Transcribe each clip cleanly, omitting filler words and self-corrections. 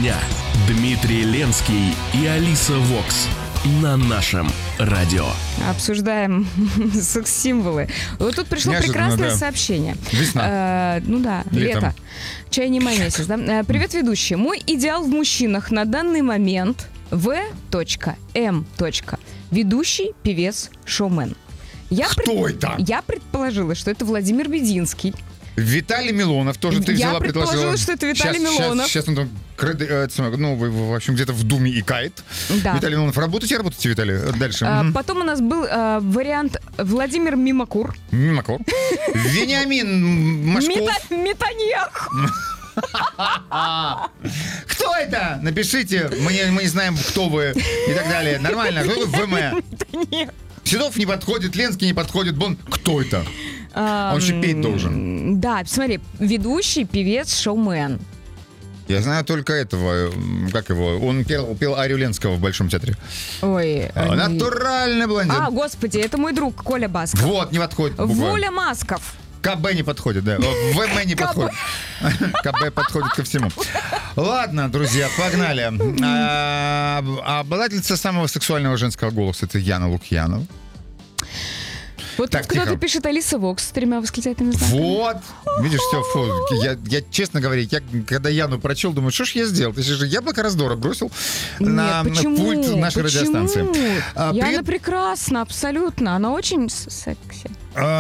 дня. Дмитрий Ленский и Алиса Вокс на нашем радио. Обсуждаем секс-символы. Вот тут пришло прекрасное сообщение. Весна. Лето. Чай не май месяц, да? Привет, ведущие. Мой идеал в мужчинах на данный момент В.М. Ведущий, певец, шоумен. Кто это? Я предположила, что это Владимир Мединский. Виталий Милонов тоже ты взяла, предложила. Я предположила, что это Виталий Милонов. Сейчас он там, в общем, где-то в Думе икает. Да. Виталий Милонов, работайте, Виталий. Дальше. Потом у нас был вариант Владимир Мимакур. Вениамин Машков. Метаньях. Кто это? Напишите. Мы не знаем, кто вы и так далее. Нормально. Кто вы? ВМ. Седов не подходит, Ленский не подходит. Кто это? Он же петь должен. Да, смотри, ведущий, певец, шоумен. Я знаю только этого, как его, он пел Арию Ленского в Большом театре. Ой. Натуральный блондин. Господи, это мой друг Коля Басков. Вот, не подходит. Воля Масков. КБ не подходит, да. ВМ не подходит. КБ подходит ко всему. Ладно, друзья, погнали. Обладательница самого сексуального женского голоса — это Яна Лукьянова. Вот так, кто-то пишет Алиса Вокс с 3 восклицательными знаками. Вот. Видишь, все, я честно говоря, когда Яну прочел, думаю, что ж я сделал? Ты же яблоко раздора бросил на пульт нашей радиостанции. Яна прекрасна, абсолютно. Она очень секси.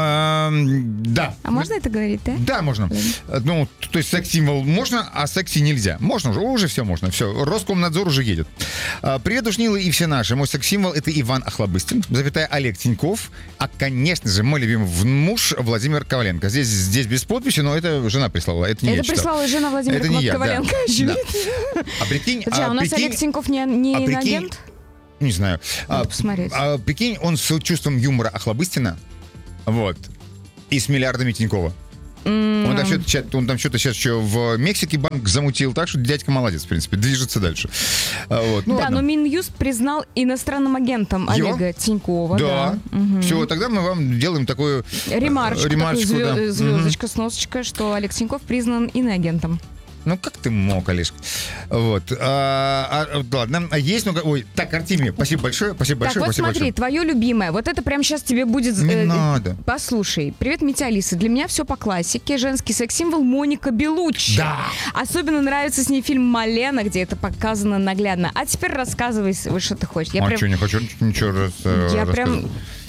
Да. А можно это говорить, да? Да, можно. Ну, то есть секс-символ можно, а секси нельзя. Можно уже все можно. Все, Роскомнадзор уже едет. Привет, душнилы и все наши. Мой секс-символ — это Иван Охлобыстин, Олег Тиньков, а, конечно же, мой любимый муж Владимир Коваленко. Здесь без подписи, но это жена прислала. Это не я читал. Прислала жена Владимира Коваленко. Да. А прикинь... у нас Олег Тиньков не агент? Не знаю. Надо посмотреть. Прикинь, он с чувством юмора Охлобыстина. Вот. И с миллиардами Тинькова. Он там что-то сейчас еще в Мексике банк замутил, так что дядька молодец, в принципе, движется дальше. Вот. Но Минюст признал иностранным агентом Олега Тинькова. Да. Все, тогда мы вам делаем такую ремарочку, звездочка, сносочка, что Олег Тиньков признан иноагентом. Ну, как ты мог, Олежка? Вот. Ладно. Есть, ой, так, Артемий, спасибо большое. Так, вот смотри, твое любимое. Вот это прямо сейчас тебе будет... Не надо. Послушай. Привет, Митя, Алиса. Для меня все по классике. Женский секс-символ Моника Белуччи. Да. Особенно нравится с ней фильм «Малена», где это показано наглядно. А теперь рассказывай, что ты хочешь. Что, не хочу ничего рассказывать.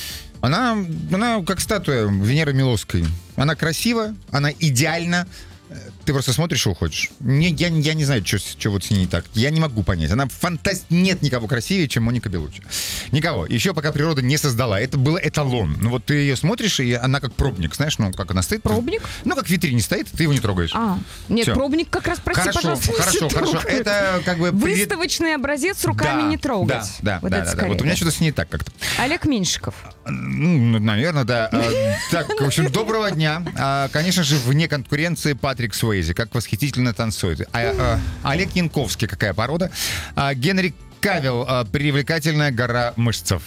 Она как статуя Венеры Милосской. Она красива, она идеальна. Ты просто смотришь и уходишь. Я не знаю, что вот с ней не так. Я не могу понять. Она нет никого красивее, чем Моника Белуччи. Никого. Еще пока природа не создала. Это был эталон. Ну вот ты ее смотришь, и она как пробник. Знаешь, как она стоит? Пробник? Ну, как в витрине стоит, ты его не трогаешь. Нет, Все. Пробник как раз, прости, пожалуйста. Хорошо. Это как бы... Выставочный образец руками не трогать. Да. Вот у меня что-то с ней так как-то. Олег Меньшиков. Наверное, да. Так, в общем, доброго дня. Конечно же, вне конкуренции Патрик Суэйзи. Как восхитительно танцует. Олег Янковский, какая порода. Генри Кавилл, привлекательная гора мышцов.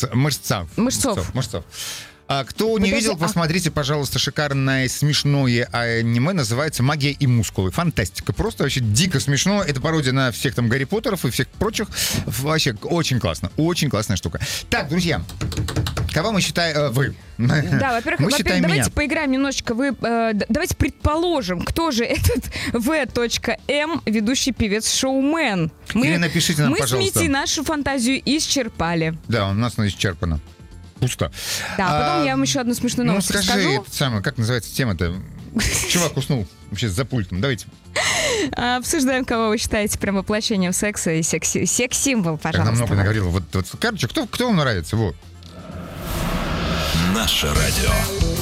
Кто не видел, посмотрите, пожалуйста, шикарное смешное аниме, называется «Магия и мускулы». Фантастика. Просто вообще дико смешно. Это пародия на всех там Гарри Поттеров и всех прочих. Вообще очень классно. Очень классная штука. Так, друзья, кого мы считаем... Вы. Да, во-первых, давайте поиграем немножечко. Давайте предположим, кто же этот В.М. ведущий певец-шоумен. Или напишите нам, пожалуйста. Мы с Митей нашу фантазию исчерпали. Да, у нас она исчерпана. Пусто. Да, потом я вам еще одну смешную новость расскажу. Скажи, как называется тема-то? Чувак уснул вообще за пультом. Давайте. Обсуждаем, кого вы считаете прям воплощением секса и секс-символ, пожалуйста. Я намного наговорил. Вот, короче, кто вам нравится? Вот. Наше радио.